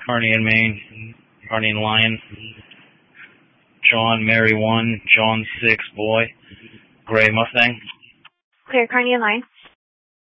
Carney and Maine, Carney and Lion, John, Mary 1, John 6, Boy, Gray Mustang. Clear, Carney and Lion.